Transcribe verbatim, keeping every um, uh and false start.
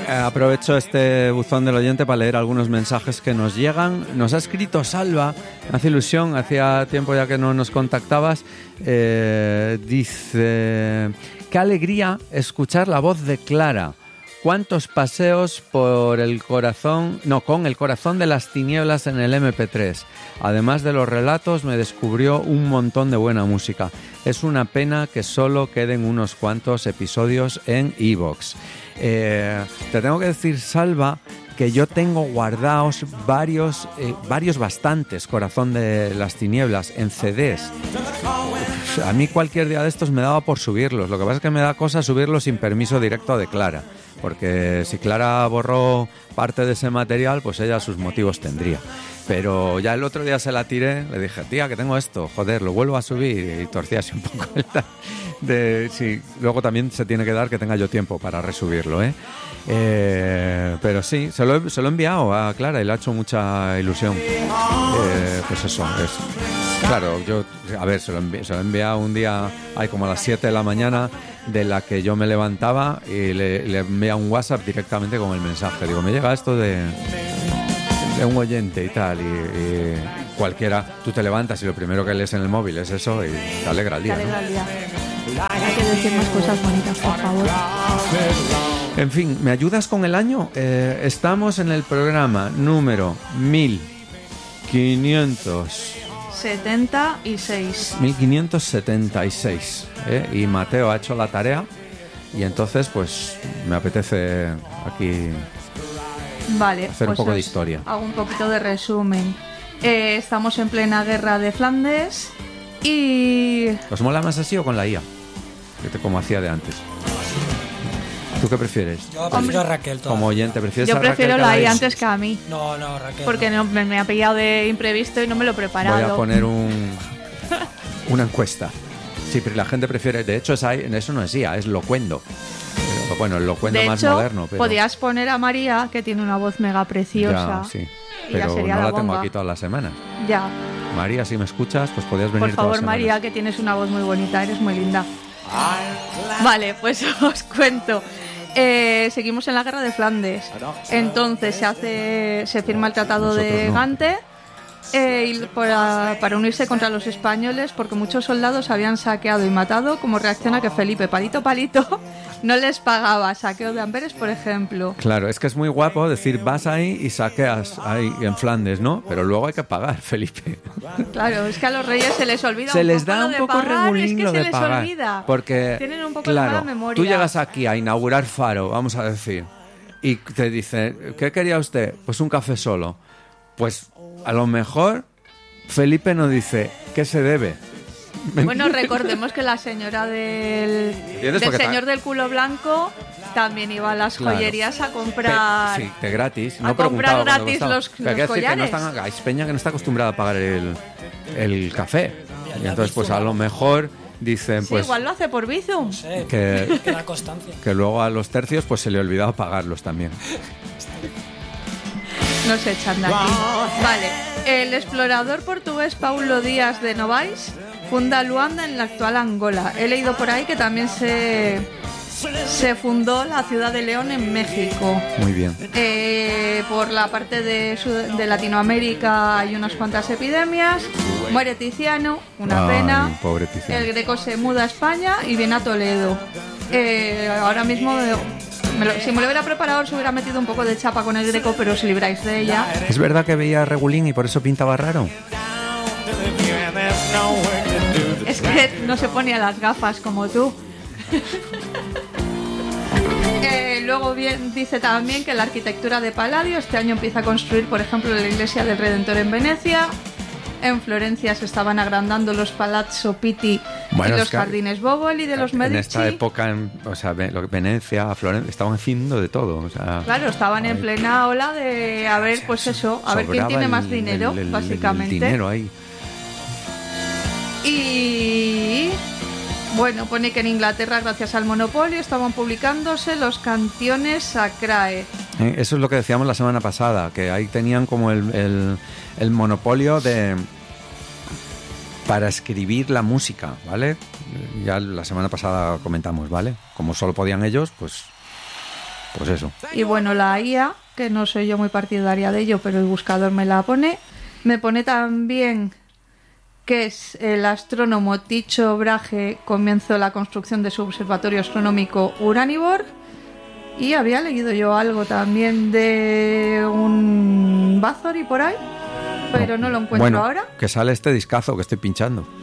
Eh, aprovecho este buzón del oyente para leer algunos mensajes que nos llegan. Nos ha escrito Salva, me hace ilusión, hacía tiempo ya que no nos contactabas. Eh, dice: qué alegría escuchar la voz de Clara. Cuántos paseos por el corazón, no, con el corazón de las tinieblas en el eme pe tres. Además de los relatos, me descubrió un montón de buena música. Es una pena que solo queden unos cuantos episodios en iVoox. Eh, te tengo que decir, Salva, que yo tengo guardados varios, eh, varios bastantes Corazón de las Tinieblas en ce des. A mí cualquier día de estos me daba por subirlos. Lo que pasa es que me da cosa subirlos sin permiso directo de Clara. Porque si Clara borró parte de ese material, pues ella sus motivos tendría. Pero ya el otro día se la tiré, le dije, tía, que tengo esto, joder, lo vuelvo a subir, y torcía así un poco el tal de sí. Luego también se tiene que dar que tenga yo tiempo para resubirlo, ¿eh? Eh, pero sí, se lo, he, se lo he enviado a Clara y le ha hecho mucha ilusión. Eh, pues eso, es... Claro, yo, a ver, se lo, envi- se lo he enviado un día, hay como a las siete de la mañana, de la que yo me levantaba, y le, le envía un WhatsApp directamente con el mensaje. Digo, me llega esto de, de un oyente y tal, y, y cualquiera, tú te levantas y lo primero que lees en el móvil es eso y te alegra el día, te alegra ¿no? el día. Hay que decir más cosas bonitas, por favor. En fin, ¿me ayudas con el año? Eh, estamos en el programa número mil quinientos setenta y seis. mil quinientos setenta y seis, ¿eh? Y Mateo ha hecho la tarea y entonces pues me apetece aquí Vale, hacer pues un poco de os historia. Hago un poquito de resumen. Eh, estamos en plena guerra de Flandes y... ¿Os mola más así o con la i a? Que te- Como hacía de antes. ¿Tú qué prefieres? Yo prefiero a Raquel todavía. Como oyente, ¿prefieres Yo a Raquel prefiero que a la la I i a? antes que a mí. No, no, Raquel. Porque no. no, me, me ha pillado de imprevisto y no me lo he preparado. Voy a poner un una encuesta. Sí, pero la gente prefiere... De hecho, esa, eso no es i a, es locuendo. Pero, bueno, el locuendo de más hecho, moderno. Pero... podías poner a María, que tiene una voz mega preciosa. Ya, sí. Y ya Pero sería no la la tengo bomba. aquí todas las semanas. Ya. María, si me escuchas, pues podías venir Por favor, todas las María, semanas. que tienes una voz muy bonita, eres muy linda. Vale, pues os cuento. Eh, seguimos en la guerra de Flandes. Entonces se hace, se firma el tratado Nosotros de no. Gante eh, y para, para unirse contra los españoles, porque muchos soldados habían saqueado y matado como reacción a que Felipe Palito Palito no les pagaba. Saqueo de Amberes, por ejemplo. Claro, es que es muy guapo decir vas ahí y saqueas ahí en Flandes, ¿no? Pero luego hay que pagar, Felipe. Claro, es que a los reyes se les olvida Se un les poco da lo un de poco pagar, regulín es que lo se de les pagar. olvida. Porque, tienen un poco de claro, mala memoria. tú llegas aquí a inaugurar Faro, vamos a decir, y te dicen, ¿qué quería usted? Pues un café solo. Pues a lo mejor Felipe no dice, ¿qué se debe? ¿Me Bueno, entiendes? recordemos que la señora del, ¿Entiendes? del Porque señor ta- del culo blanco también iba a las Claro. joyerías a comprar. Pe- sí, de gratis. a No comprar preguntaba cuánto gratis costaba. los- Pero hay que los decir que no collares. están, hay Peña que no está acostumbrada a pagar el, el café. Ya, Y ya entonces, pues a Bizum. lo mejor dicen, Sí, pues igual lo hace por Bizum. Sí, que, que da constancia. que luego a los tercios pues se le olvidaba pagarlos también. Nos echan de aquí. Vale. El explorador portugués Paulo Díaz de Novaes funda Luanda en la actual Angola. He leído por ahí que también se, se fundó la ciudad de León en México. Muy bien. Eh, por la parte de, Sud- de Latinoamérica hay unas cuantas epidemias. Muere Tiziano, una Ay, pena. pobre Tiziano. El Greco se muda a España y viene a Toledo. Eh, ahora mismo, eh, me lo- si me lo hubiera preparado, se hubiera metido un poco de chapa con el Greco, pero os libráis de ella. ¿Es verdad que veía Regulín y por eso pintaba raro? Es que no se ponía las gafas como tú. Eh, luego bien, dice también que la arquitectura de Palladio este año empieza a construir, por ejemplo, la iglesia del Redentor en Venecia. En Florencia se estaban agrandando los Palazzo Pitti Bueno, y es los que- jardines Boboli de los En Medici. esta época, en, o sea, Ve- lo que- Venecia, Florencia, estaban haciendo de todo. O sea, Claro, estaban en Ay, plena ola de a ver, pues eso, a ver quién sobraba tiene más el- dinero, el- el- básicamente. El dinero ahí. Y bueno, pone que en Inglaterra, gracias al monopolio, estaban publicándose los canciones Sacrae. Eh, Eso es lo que decíamos la semana pasada, que ahí tenían como el, el, el monopolio de para escribir la música, ¿vale? Ya la semana pasada comentamos, ¿vale? Como solo podían ellos, pues Pues eso. Y bueno, la I A, que no soy yo muy partidaria de ello, pero el buscador me la pone. Me pone también que es el astrónomo Tycho Brahe comenzó la construcción de su observatorio astronómico Uraniborg. Y había leído yo algo también de un Bathory por ahí, pero no lo encuentro bueno, ahora. Que sale este discazo que estoy pinchando.